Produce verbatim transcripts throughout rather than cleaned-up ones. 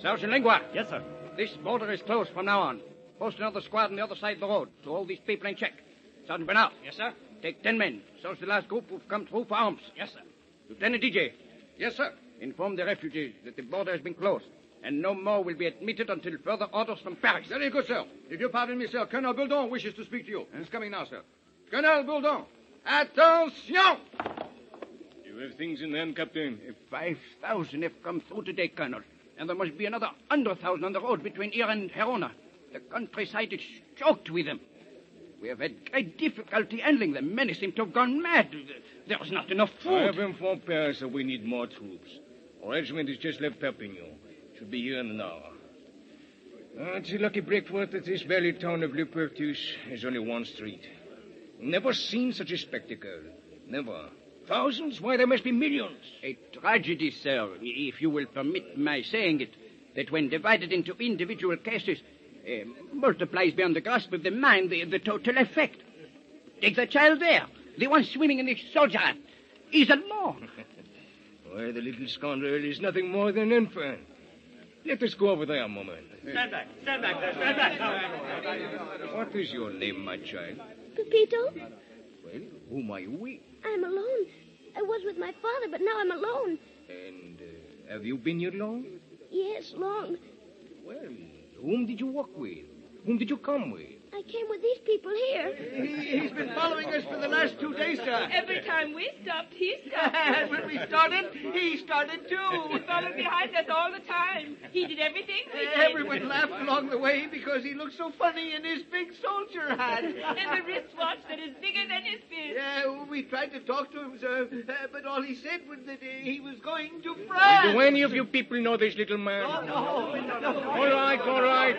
Sergeant Lingua. Yes, sir. This border is closed from now on. Post another squad on the other side of the road to hold these people in check. Sergeant Bernard. Yes, sir. Take ten men. So's the last group who've come through for arms. Yes, sir. Lieutenant D J. Yes, sir. Inform the refugees that the border has been closed, and no more will be admitted until further orders from Paris. Very good, sir. If you pardon me, sir, Colonel Bourdon wishes to speak to you. He's coming now, sir. Colonel Bourdon, attention! You have things in hand, Captain. Five thousand have come through today, Colonel. And there must be another hundred thousand on the road between here and Gerona. The countryside is choked with them. We have had great difficulty handling them. Many seem to have gone mad. There's not enough food. I have informed Paris that we need more troops. Our regiment has just left Perpignan. Should be here in an hour. Uh, it's a lucky breakfast that this valley town of Le Pertus has only one street. Never seen such a spectacle. Never. Thousands? Why, there must be millions. A tragedy, sir, if you will permit my saying it, that when divided into individual cases, uh, multiplies beyond the grasp of the mind the, the total effect. Take the child there, the one swimming in the soldier hat. He's alone. Why, the little scoundrel is nothing more than an infant. Let us go over there a moment. Stand back. Stand back there. Stand back. What is your name, my child? Pepito, Well, whom are you with? I'm alone. I was with my father, but now I'm alone. And uh, have you been here long? Yes, long. Well, whom did you walk with? Whom did you come with? I came with these people here. He, he's been following us for the last two days, sir. Every time we stopped, he stopped. And when we started, he started too. He followed behind us all the time. He did everything we did. Everyone laughed along the way because he looked so funny in his big soldier hat. And the wristwatch that is bigger than his fist. Yeah, we tried to talk to him, sir, uh, but all he said was that uh, he was going to France. Do any of you people know this little man? Oh, no, no. All right, all right.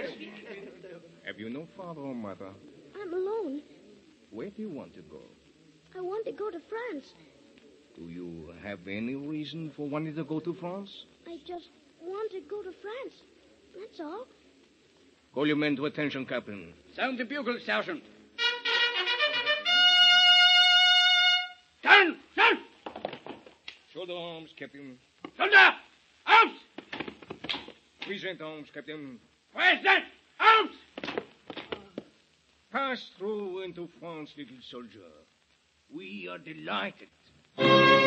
Have you no father or mother? I'm alone. Where do you want to go? I want to go to France. Do you have any reason for wanting to go to France? I just want to go to France. That's all. Call your men to attention, Captain. Sound the bugle, Sergeant. Turn! Turn! Shoulder arms, Captain. Soldier! Arms! Present arms, Captain. Present! Arms! Pass through into France, little soldier. We are delighted.